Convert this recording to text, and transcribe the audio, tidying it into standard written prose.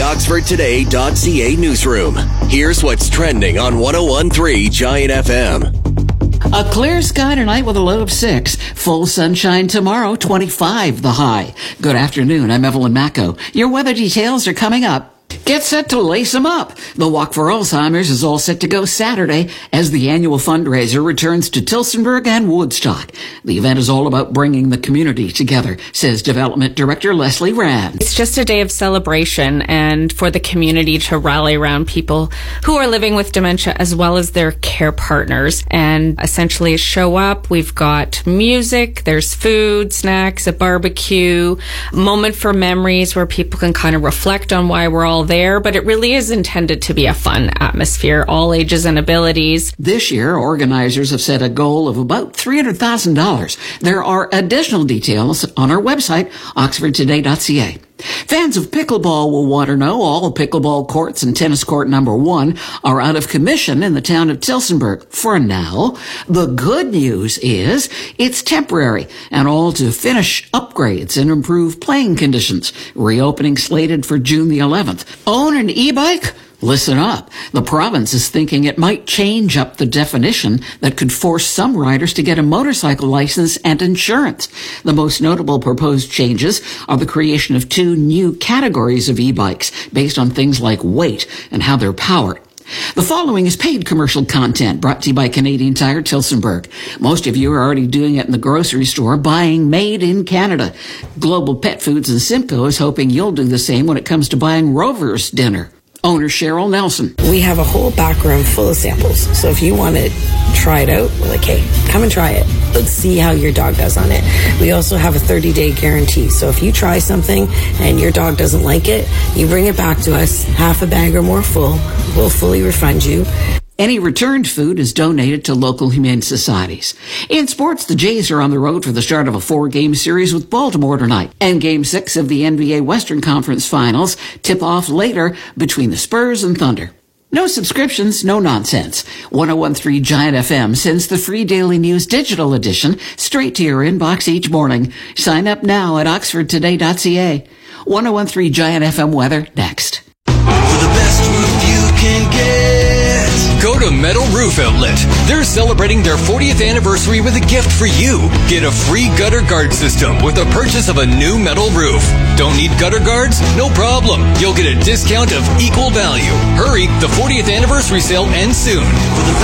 OxfordToday.ca newsroom. Here's what's trending on 101.3 Giant FM. A clear sky tonight with a low of 6. Full sunshine tomorrow, 25 the high. Good afternoon, I'm Evelyn Macco. Your weather details are coming up. Get set to lace them up. The Walk for Alzheimer's is all set to go Saturday as the annual fundraiser returns to Tillsonburg and Woodstock. The event is all about bringing the community together, says Development Director Leslie Rand. It's just a day of celebration and for the community to rally around people who are living with dementia as well as their care partners and essentially show up. We've got music, there's food, snacks, a barbecue, moment for memories where people can kind of reflect on why we're all there, but it really is intended to be a fun atmosphere, all ages and abilities. This year, organizers have set a goal of about $300,000. There are additional details on our website, oxfordtoday.ca. Fans of pickleball will want to know all pickleball courts and tennis court number 1 are out of commission in the town of Tillsonburg for now. The good news is it's temporary and all to finish upgrades and improve playing conditions. Reopening slated for June the 11th. Own an e-bike? Listen up. The province is thinking it might change up the definition that could force some riders to get a motorcycle license and insurance. The most notable proposed changes are the creation of 2 new categories of e-bikes based on things like weight and how they're powered. The following is paid commercial content brought to you by Canadian Tire Tillsonburg. Most of you are already doing it in the grocery store, buying made in Canada. Global Pet Foods and Simcoe is hoping you'll do the same when it comes to buying Rover's dinner. Owner Cheryl Nelson. We have a whole back room full of samples. So if you want to try it out, we're like, hey, come and try it. Let's see how your dog does on it. We also have a 30-day guarantee. So if you try something and your dog doesn't like it, you bring it back to us, half a bag or more full. We'll fully refund you. Any returned food is donated to local humane societies. In sports, the Jays are on the road for the start of a 4-game series with Baltimore tonight. And Game 6 of the NBA Western Conference Finals tip off later between the Spurs and Thunder. No subscriptions, no nonsense. 101.3 Giant FM sends the free Daily News digital edition straight to your inbox each morning. Sign up now at oxfordtoday.ca. 101.3 Giant FM weather next. For the best roof you can get, Go to Metal Roof Outlet. They're celebrating their 40th anniversary with a gift for you. Get a free gutter guard system with the purchase of a new metal roof. Don't need gutter guards? No problem. You'll get a discount of equal value. Hurry, the 40th anniversary sale ends soon.